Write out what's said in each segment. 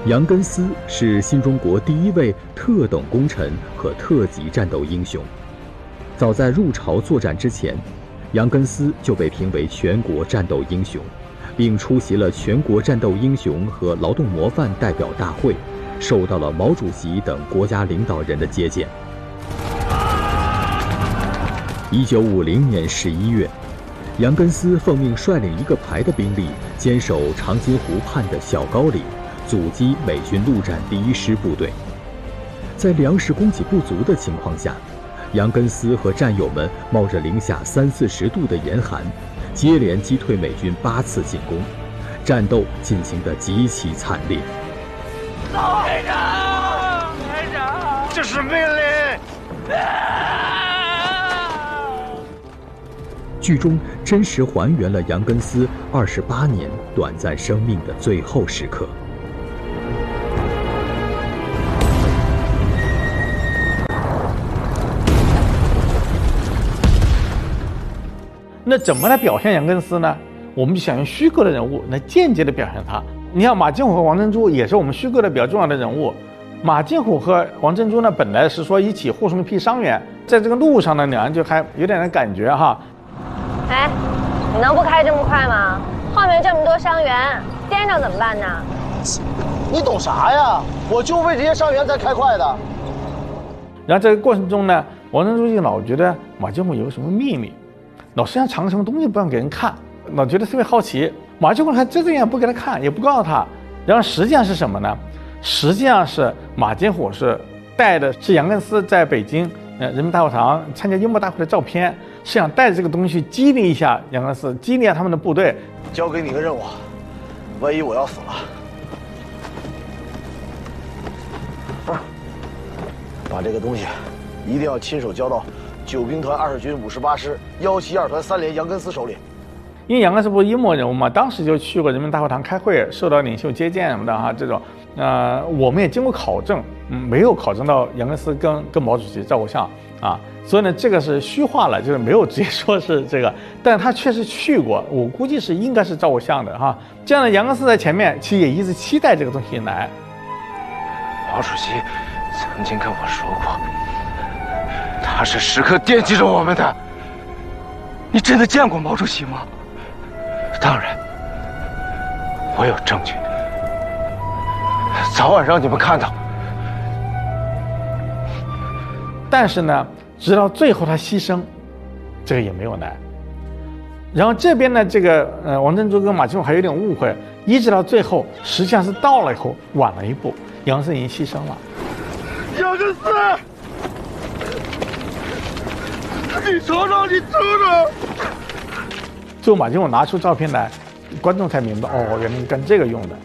杨根思是新中国第一位特等功臣和特级战斗英雄。早在入朝作战之前，杨根思就被评为全国战斗英雄，并出席了全国战斗英雄和劳动模范代表大会，受到了毛主席等国家领导人的接见。1950年11月，杨根思奉命率领一个排的兵力，坚守长津湖畔的小高岭，阻击美军陆战第1师部队。在粮食供给不足的情况下，杨根思和战友们冒着零下30-40度的严寒，接连击退美军8次进攻，战斗进行得极其惨烈。 排长，排长， 这是命令。 剧中真实还原了杨根思28年短暂生命的最后时刻。 那怎么来表现杨根思呢？我们就想用虚构的人物来间接的表现他。你像马金虎和王珍珠也是我们虚构的比较重要的人物。马金虎和王珍珠呢，本来是说一起护送一批伤员，在这个路上呢，两人就还有点感觉哈。 哎，你能不开这么快吗？后面这么多伤员，颠着怎么办呢？ 你懂啥呀？我就为这些伤员才开快的。 然后这个过程中呢，王珍珠就老觉得马金虎有什么秘密，老是想藏什么东西不让给人看，老觉得特别好奇。马金虎还这样不给他看，也不告诉他。然后实际上是什么呢？实际上是马金虎是带的是杨根思在北京人民大会堂参加英模大会的照片，是想带着这个东西激励一下杨根思，激励一下他们的部队。 交给你个任务，万一我要死了，把这个东西一定要亲手交到9兵团20军58师172团3连杨根思手里。 因为杨根思不是英模人物嘛，当时就去过人民大会堂开会，受到领袖接见什么的哈，这种，我们也经过考证，没有考证到杨根思跟毛主席照过相啊，所以呢，这个是虚化了，就是没有直接说是这个，但他确实去过，我估计是应该是照过相的哈。这样的杨根思在前面，其实也一直期待这个东西来。 毛主席曾经跟我说过，他是时刻惦记着我们的。你真的见过毛主席吗？当然，我有证据，早晚让你们看到。 但是呢，直到最后他牺牲，这个也没有来。然后这边呢，这个王珍珠跟马金虎还有点误会，一直到最后，实际上是到了以后晚了一步，杨根思已经牺牲了。 杨根思，你瞅瞅，你瞅瞅。 最后马金虎拿出照片来，观众才明白，哦，原来是干这个用的。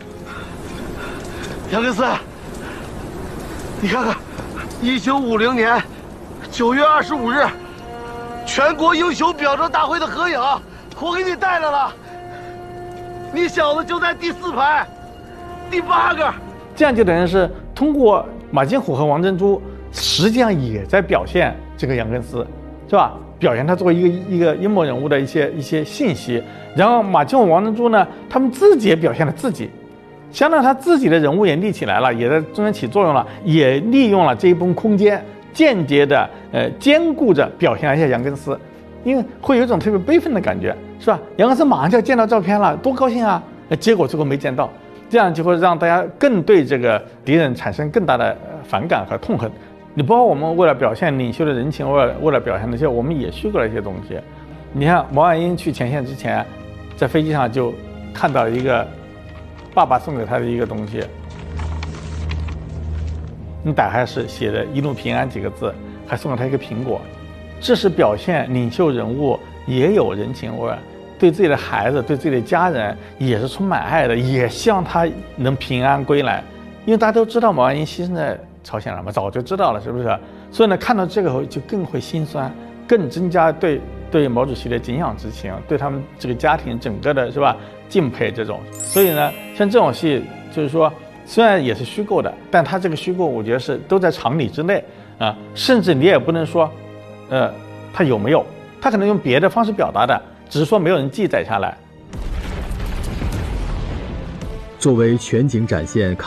杨根思，你看看，1950年9月25日，全国英雄表彰大会的合影，我给你带来了。你小子就在第4排，第8个。 这样就等于是通过马金虎和王珍珠，实际上也在表现这个杨根思，是吧？表现他作为一个英模人物的一些信息。然后马金虎、王珍珠呢，他们自己也表现了自己，相当于他自己的人物也立起来了，也在中间起作用了，也利用了这一部分空间，间接的兼顾着表现了一下杨根思，因为会有一种特别悲愤的感觉，是吧？杨根思马上就要见到照片了，多高兴啊！结果最后没见到，这样就会让大家更对这个敌人产生更大的反感和痛恨。你包括我们为了表现领袖的人情，为了表现那些，我们也虚构了一些东西。你看毛岸英去前线之前，在飞机上就看到一个爸爸送给他的一个东西，你打开是写的"一路平安"几个字，还送了他一个苹果。这是表现领袖人物也有人情味，对自己的孩子、对自己的家人也是充满爱的，也希望他能平安归来。因为大家都知道毛岸英牺牲在朝鲜了嘛，早就知道了，是不是？所以呢，看到这个后就更会心酸，更增加对毛主席的敬仰之情，对他们这个家庭整个的是吧敬佩这种。所以呢，像这种戏，就是说虽然也是虚构的，但它这个虚构我觉得是都在常理之内啊，甚至你也不能说，它有没有，它可能用别的方式表达的，只是说没有人记载下来。 作为全景展现